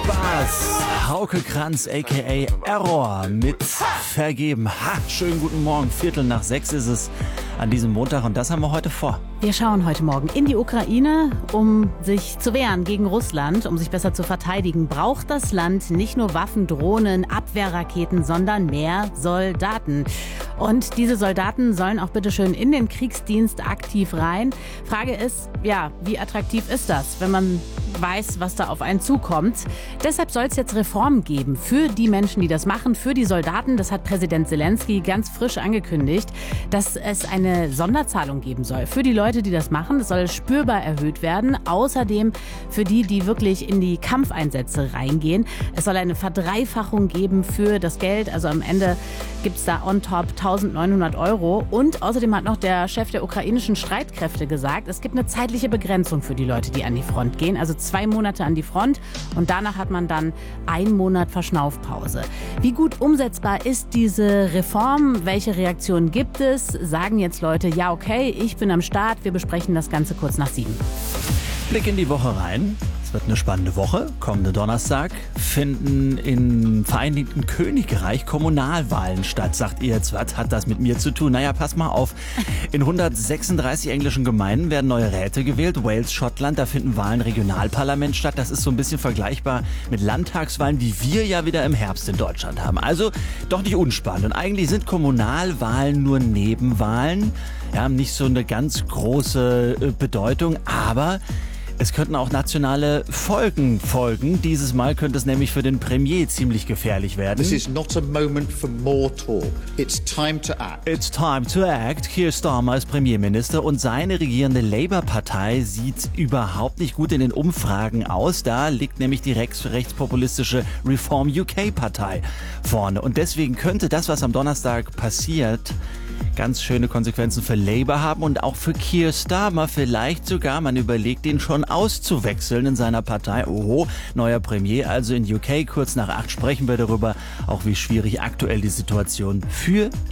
Spaß. Hauke Kranz aka Error mit Vergeben. Schönen guten Morgen. 5:45 ist es an diesem Montag und das haben wir heute vor. Wir schauen heute Morgen in die Ukraine, um sich zu wehren gegen Russland, um sich besser zu verteidigen. Braucht das Land nicht nur Waffen, Drohnen, Abwehrraketen, sondern mehr Soldaten. Und diese Soldaten sollen auch bitteschön in den Kriegsdienst aktiv rein. Frage ist, ja, wie attraktiv ist das, wenn man weiß, was da auf einen zukommt? Deshalb soll es jetzt Reformen geben für die Menschen, die das machen, für die Soldaten. Das hat Präsident Zelensky ganz frisch angekündigt, dass es eine Sonderzahlung geben soll für die Leute, die das machen. Das soll spürbar erhöht werden. Außerdem für die, die wirklich in die Kampfeinsätze reingehen. Es soll eine Verdreifachung geben für das Geld. Also am Ende gibt es da on top 1.900 €. Und außerdem hat noch der Chef der ukrainischen Streitkräfte gesagt, es gibt eine zeitliche Begrenzung für die Leute, die an die Front gehen. Also 2 Monate an die Front und danach hat man dann 1 Monat Verschnaufpause. Wie gut umsetzbar ist diese Reform? Welche Reaktionen gibt es? Sagen jetzt Leute, ja okay, ich bin am Start. Wir besprechen das Ganze kurz nach 7. Blick in die Woche rein. Es wird eine spannende Woche. Kommenden Donnerstag finden im Vereinigten Königreich Kommunalwahlen statt. Sagt ihr jetzt, was hat das mit mir zu tun? Naja, pass mal auf. In 136 englischen Gemeinden werden neue Räte gewählt. Wales, Schottland, da finden Wahlen Regionalparlament statt. Das ist so ein bisschen vergleichbar mit Landtagswahlen, die wir ja wieder im Herbst in Deutschland haben. Also doch nicht unspannend. Und eigentlich sind Kommunalwahlen nur Nebenwahlen. Ja, nicht so eine ganz große Bedeutung, aber es könnten auch nationale Folgen folgen. Dieses Mal könnte es nämlich für den Premier ziemlich gefährlich werden. This is not a moment for more talk. It's time to act. It's time to act. Keir Starmer ist Premierminister und seine regierende Labour-Partei sieht überhaupt nicht gut in den Umfragen aus. Da liegt nämlich die rechtspopulistische Reform UK-Partei vorne. Und deswegen könnte das, was am Donnerstag passiert, ganz schöne Konsequenzen für Labour haben und auch für Keir Starmer. Vielleicht sogar, man überlegt, den schon auszuwechseln in seiner Partei. Oho, neuer Premier, also in UK. Kurz nach 8 sprechen wir darüber, auch wie schwierig aktuell die Situation für